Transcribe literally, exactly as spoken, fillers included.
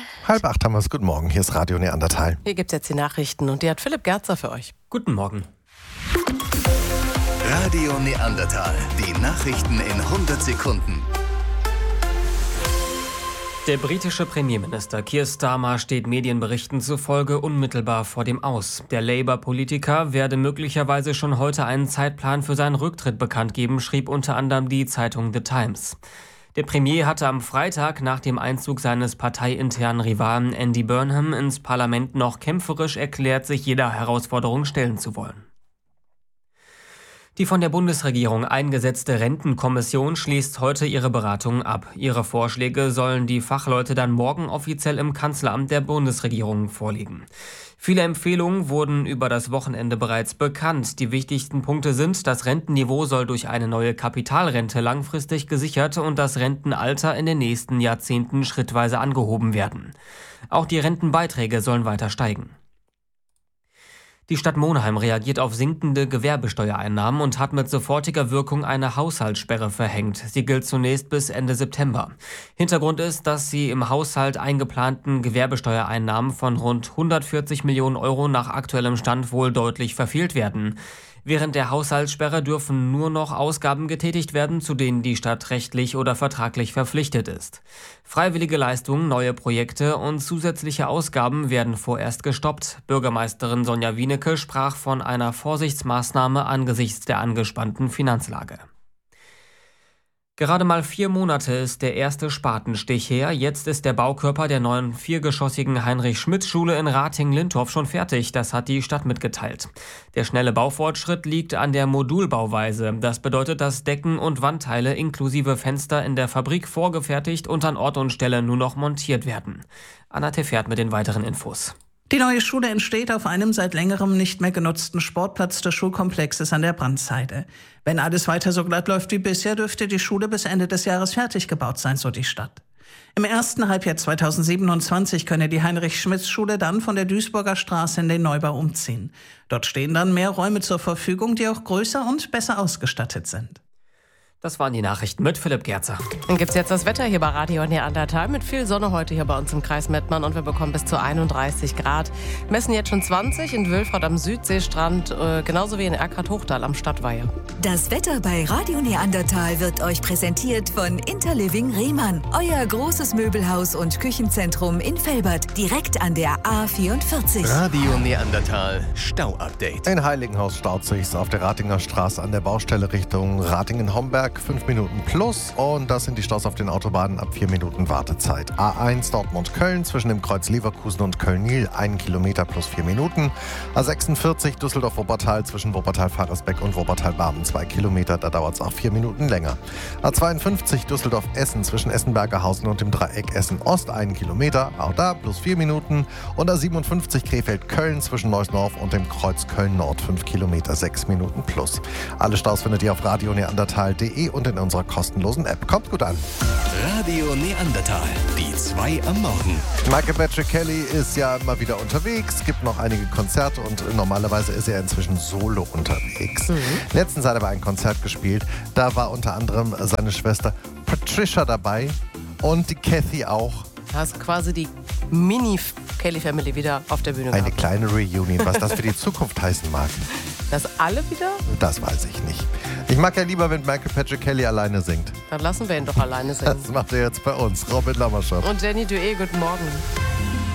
Halb acht haben wir es. Guten Morgen, hier ist Radio Neandertal. Hier gibt es jetzt die Nachrichten und die hat Philipp Gerzer für euch. Guten Morgen. Radio Neandertal, die Nachrichten in hundert Sekunden. Der britische Premierminister Keir Starmer steht Medienberichten zufolge unmittelbar vor dem Aus. Der Labour-Politiker werde möglicherweise schon heute einen Zeitplan für seinen Rücktritt bekannt geben, schrieb unter anderem die Zeitung The Times. Der Premier hatte am Freitag nach dem Einzug seines parteiinternen Rivalen Andy Burnham ins Parlament noch kämpferisch erklärt, sich jeder Herausforderung stellen zu wollen. Die von der Bundesregierung eingesetzte Rentenkommission schließt heute ihre Beratungen ab. Ihre Vorschläge sollen die Fachleute dann morgen offiziell im Kanzleramt der Bundesregierung vorlegen. Viele Empfehlungen wurden über das Wochenende bereits bekannt. Die wichtigsten Punkte sind, das Rentenniveau soll durch eine neue Kapitalrente langfristig gesichert und das Rentenalter in den nächsten Jahrzehnten schrittweise angehoben werden. Auch die Rentenbeiträge sollen weiter steigen. Die Stadt Monheim reagiert auf sinkende Gewerbesteuereinnahmen und hat mit sofortiger Wirkung eine Haushaltssperre verhängt. Sie gilt zunächst bis Ende September. Hintergrund ist, dass die im Haushalt eingeplanten Gewerbesteuereinnahmen von rund hundertvierzig Millionen Euro nach aktuellem Stand wohl deutlich verfehlt werden. Während der Haushaltssperre dürfen nur noch Ausgaben getätigt werden, zu denen die Stadt rechtlich oder vertraglich verpflichtet ist. Freiwillige Leistungen, neue Projekte und zusätzliche Ausgaben werden vorerst gestoppt. Bürgermeisterin Sonja Wienecke sprach von einer Vorsichtsmaßnahme angesichts der angespannten Finanzlage. Gerade mal vier Monate ist der erste Spatenstich her. Jetzt ist der Baukörper der neuen viergeschossigen Heinrich-Schmidt-Schule in Ratingen-Lintorf schon fertig. Das hat die Stadt mitgeteilt. Der schnelle Baufortschritt liegt an der Modulbauweise. Das bedeutet, dass Decken und Wandteile inklusive Fenster in der Fabrik vorgefertigt und an Ort und Stelle nur noch montiert werden. Anna Tefert mit den weiteren Infos. Die neue Schule entsteht auf einem seit längerem nicht mehr genutzten Sportplatz des Schulkomplexes an der Brandseite. Wenn alles weiter so glatt läuft wie bisher, dürfte die Schule bis Ende des Jahres fertig gebaut sein, so die Stadt. Im ersten Halbjahr zweitausendsiebenundzwanzig könne die Heinrich-Schmitz-Schule dann von der Duisburger Straße in den Neubau umziehen. Dort stehen dann mehr Räume zur Verfügung, die auch größer und besser ausgestattet sind. Das waren die Nachrichten mit Philipp Gerzer. Dann gibt es jetzt das Wetter hier bei Radio Neandertal mit viel Sonne heute hier bei uns im Kreis Mettmann und wir bekommen bis zu einunddreißig Grad. Messen jetzt schon zwanzig in Wülfrath am Südseestrand, äh, genauso wie in Erkrath-Hochdal am Stadtweihe. Das Wetter bei Radio Neandertal wird euch präsentiert von Interliving Rehmann, euer großes Möbelhaus und Küchenzentrum in Velbert, direkt an der A vierundvierzig. Radio Neandertal Stau-Update. In Heiligenhaus staut sich's auf der Ratinger Straße an der Baustelle Richtung Ratingen-Homberg. fünf Minuten plus und das sind die Staus auf den Autobahnen ab vier Minuten Wartezeit. A eins Dortmund-Köln zwischen dem Kreuz Leverkusen und Köln-Nil ein Kilometer plus vier Minuten. A sechsundvierzig Düsseldorf-Wuppertal zwischen Wuppertal-Faresbeck und Wuppertal-Barmen zwei Kilometer, da dauert es auch vier Minuten länger. A zweiundfünfzig Düsseldorf-Essen zwischen Essen-Bergerhausen und dem Dreieck Essen-Ost ein Kilometer, auch da plus vier Minuten. Und A siebenundfünfzig Krefeld-Köln zwischen Neuss-Norf und dem Kreuz Köln-Nord fünf Kilometer, sechs Minuten plus. Alle Staus findet ihr auf radio neandertal punkt de und in unserer kostenlosen App. Kommt gut an. Radio Neandertal, die zwei am Morgen. Michael Patrick Kelly ist ja immer wieder unterwegs, gibt noch einige Konzerte und normalerweise ist er inzwischen solo unterwegs. Mhm. Letztens hat er aber ein Konzert gespielt, da war unter anderem seine Schwester Patricia dabei und die Kathy auch. Da ist quasi die Mini-Kelly-Family wieder auf der Bühne Eine gehabt. kleine Reunion, was das für die Zukunft heißen mag. Dass alle wieder? Das weiß ich nicht. Ich mag ja lieber, wenn Michael Patrick Kelly alleine singt. Dann lassen wir ihn doch alleine singen. Das macht er jetzt bei uns. Robin Lammerschott. Und Jenny Dué, guten Morgen.